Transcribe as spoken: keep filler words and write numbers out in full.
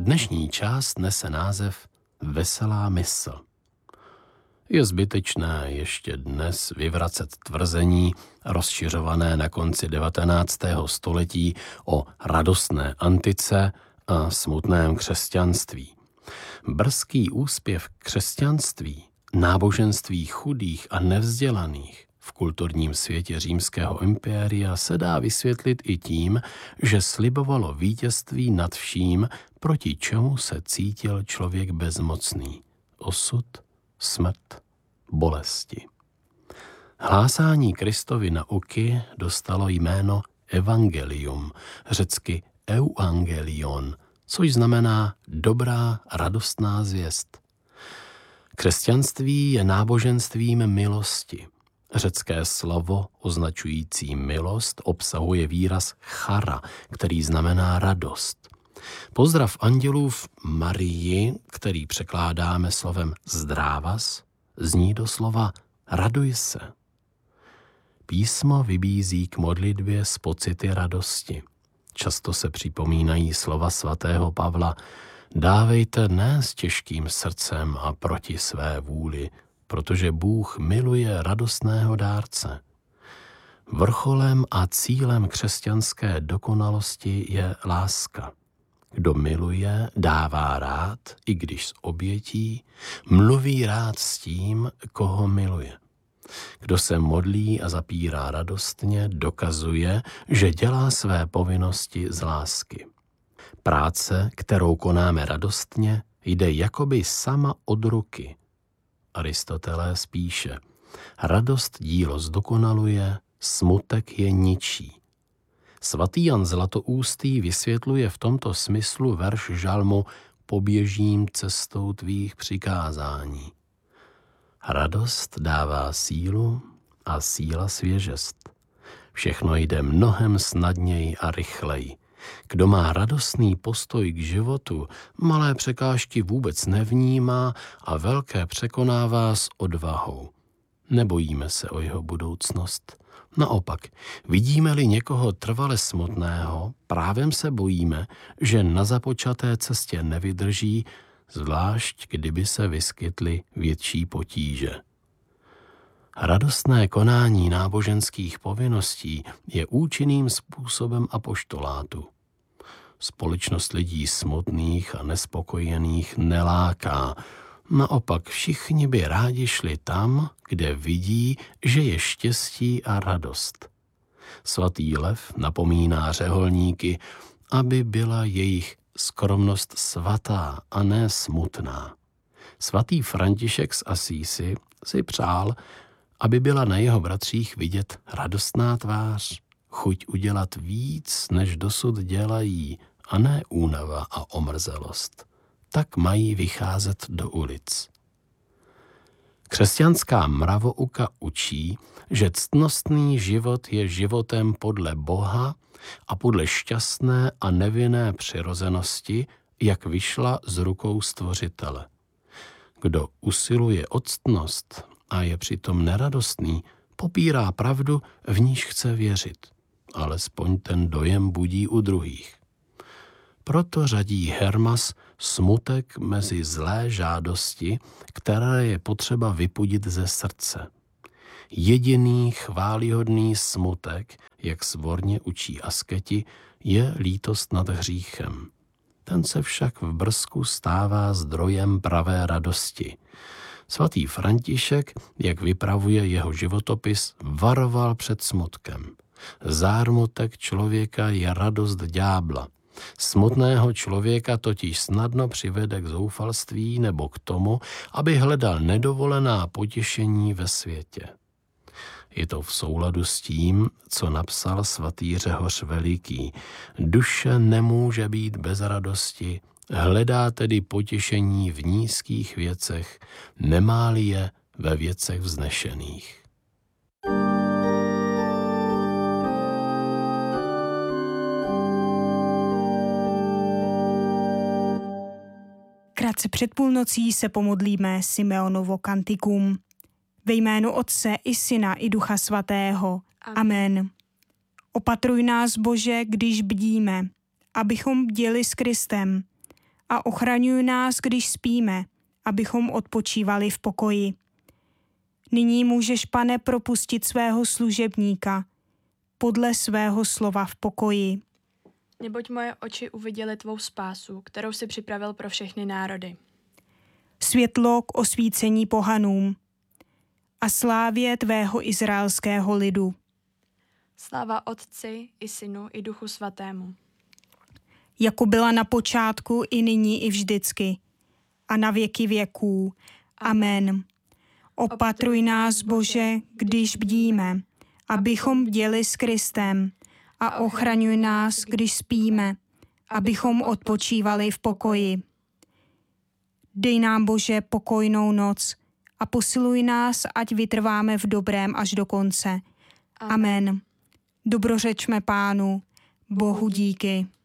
Dnešní část nese název Veselá mysl. Je zbytečné ještě dnes vyvracet tvrzení rozšiřované na konci devatenáctého století o radostné antice a smutném křesťanství. Brzký úspěch křesťanství, náboženství chudých a nevzdělaných v kulturním světě římského impéria se dá vysvětlit i tím, že slibovalo vítězství nad vším, proti čemu se cítil člověk bezmocný. Osud, smrt, bolesti. Hlásání Kristovy nauky dostalo jméno evangelium, řecky euangelion, což znamená dobrá, radostná zvěst. Křesťanství je náboženstvím milosti. Řecké slovo označující milost obsahuje výraz chara, který znamená radost. Pozdrav andělův Marii, který překládáme slovem zdrávas, zní doslova raduj se. Písmo vybízí k modlitbě s pocity radosti. Často se připomínají slova svatého Pavla: dávejte ne s těžkým srdcem a proti své vůli, protože Bůh miluje radostného dárce. Vrcholem a cílem křesťanské dokonalosti je láska. Kdo miluje, dává rád, i když s obětí, mluví rád s tím, koho miluje. Kdo se modlí a zapírá radostně, dokazuje, že dělá své povinnosti z lásky. Práce, kterou konáme radostně, jde jakoby sama od ruky. Aristoteles píše: radost dílo zdokonaluje, smutek je ničí. Svatý Jan Zlatoústý vysvětluje v tomto smyslu verš žalmu Poběžím cestou tvých přikázání. Radost dává sílu a síla svěžest. Všechno jde mnohem snadněji a rychleji. Kdo má radostný postoj k životu, malé překážky vůbec nevnímá a velké překonává s odvahou. Nebojíme se o jeho budoucnost. Naopak, vidíme-li někoho trvale smutného, právem se bojíme, že na započaté cestě nevydrží, zvlášť kdyby se vyskytly větší potíže. Radostné konání náboženských povinností je účinným způsobem apoštolátu. Společnost lidí smutných a nespokojených neláká. Naopak všichni by rádi šli tam, kde vidí, že je štěstí a radost. Svatý Lev napomíná řeholníky, aby byla jejich skromnost svatá a ne smutná. Svatý František z Asísi si přál, aby byla na jeho bratřích vidět radostná tvář, chuť udělat víc, než dosud dělají, a ne únava a omrzelost. Tak mají vycházet do ulic. Křesťanská mravouka učí, že ctnostný život je životem podle Boha a podle šťastné a nevinné přirozenosti, jak vyšla z rukou Stvořitele. Kdo usiluje o ctnost a je přitom neradostný, popírá pravdu, v níž chce věřit. Alespoň ten dojem budí u druhých. Proto řadí Hermas smutek mezi zlé žádosti, které je potřeba vypudit ze srdce. Jediný chvályhodný smutek, jak svorně učí asketi, je lítost nad hříchem. Ten se však v brzku stává zdrojem pravé radosti. Svatý František, jak vypravuje jeho životopis, varoval před smutkem. Zármutek člověka je radost ďábla. Smutného člověka totiž snadno přivede k zoufalství nebo k tomu, aby hledal nedovolená potěšení ve světě. Je to v souladu s tím, co napsal svatý Řehoř Veliký. Duše nemůže být bez radosti, hledá tedy potěšení v nízkých věcech, nemá-li je ve věcech vznešených. Krátce před půlnocí se pomodlíme Simeonovo kantikum. Ve jménu Otce i Syna i Ducha Svatého. Amen. Opatruj nás, Bože, když bdíme, abychom bděli s Kristem a ochraňuj nás, když spíme, abychom odpočívali v pokoji. Nyní můžeš, Pane, propustit svého služebníka podle svého slova v pokoji. Neboť moje oči uviděly tvou spásu, kterou si připravil pro všechny národy. Světlo k osvícení pohanům a slávě tvého izraelského lidu. Sláva Otci i Synu i Duchu Svatému. Jako byla na počátku, i nyní, i vždycky, a na věky věků. Amen. Opatruj nás, Bože, když bdíme, abychom bděli s Kristem, a ochraňuj nás, když spíme, abychom odpočívali v pokoji. Dej nám, Bože, pokojnou noc a posiluj nás, ať vytrváme v dobrém až do konce. Amen. Dobrořečme Pánu, Bohu díky.